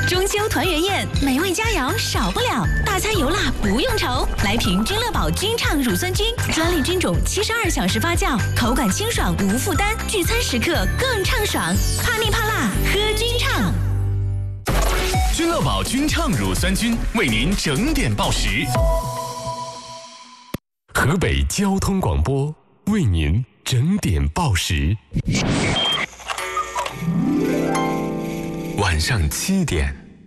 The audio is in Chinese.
中秋团圆宴，美味佳肴少不了，大餐油辣不用愁。来瓶君乐宝君畅乳酸菌，专利菌种，72小时发酵，口感清爽无负担，聚餐时刻更畅爽。怕腻怕辣，喝君畅。 君乐宝君畅乳酸菌为您整点报时。河北交通广播为您整点报时。晚上7点。